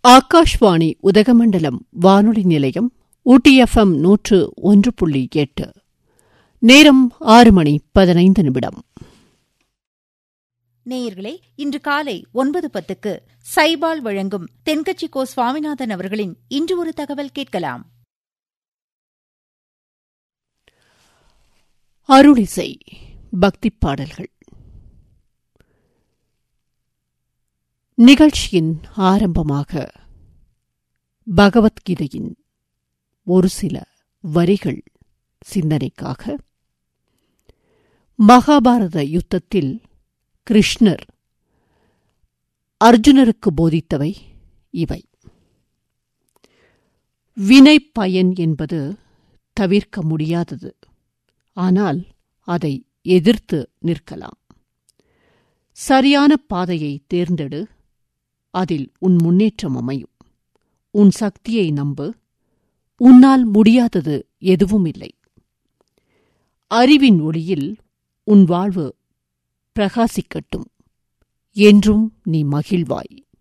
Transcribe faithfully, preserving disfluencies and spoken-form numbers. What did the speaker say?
ஆகாஷ்வாணி உதகமண்டலம் வானொலி நிலையம் ஊட்டி எஃப்எம் நூற்று ஒன்று புள்ளி எட்டு. நேரம் ஆறு மணி பதினைந்து நிமிடம். நேயர்களே, இன்று காலை ஒன்பது பத்துக்கு சைபால் வழங்கும் தென்கட்சி கோ சுவாமிநாதன் அவர்களின் இன்று ஒரு தகவல் கேட்கலாம். அருளிசை பக்திப் பாடல்கள். நிகழ்ச்சியின் ஆரம்பமாக பகவத்கீதையின் ஒரு சில வரிகள் சிந்தனைக்காக. மகாபாரத யுத்தத்தில் கிருஷ்ணர் அர்ஜுனருக்கு போதித்தவை இவை. வினை பயன் என்பது தவிர்க்க முடியாதது. ஆனால் அதை எதிர்த்து நிற்கலாம். சரியான பாதையை தேர்ந்தெடு, அதில் உன் முன்னேற்றம் அமையும். உன் சக்தியை நம்பு, உன்னால் முடியாதது எதுவும் இல்லை. அறிவின் ஒளியில் உன் வாழ்வு பிரகாசிக்கட்டும், என்றும் நீ மகிழ்வாய்.